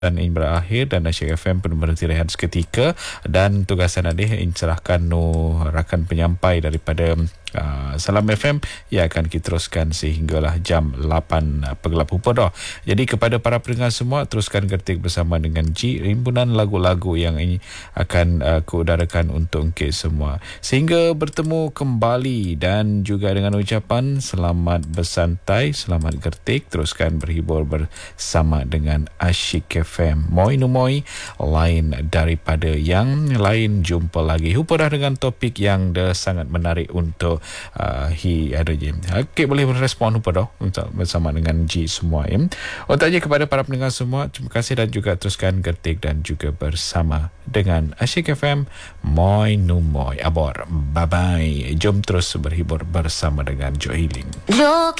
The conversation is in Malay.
dan ini berakhir dan Asyik FM pun berhenti rehat seketika dan tugasan adih incerahkan rakan penyampai daripada Salam FM yang akan kita teruskan sehinggalah jam 8 pagi dah. Jadi kepada para pendengar semua, teruskan ketik bersama dengan G rimbunan lagu-lagu yang ini akan kuudarakan untuk kita semua. Sehingga bertemu kembali dan juga dengan ucapan selamat bersantai, selamat gertik, teruskan berhibur bersama dengan Asyik FM. Moi numoi lain daripada yang lain, jumpa lagi. Hupa dah dengan topik yang sangat menarik untuk ada je. Okay, boleh merespon hupa dah untuk bersama dengan G semua ya. Otaknya kepada para pendengar semua, terima kasih dan juga teruskan gertik dan juga bersama dengan Asyik FM. Moi numoi abor. Bye bye. Jom terus berhibur bersama dengan Joy Healing.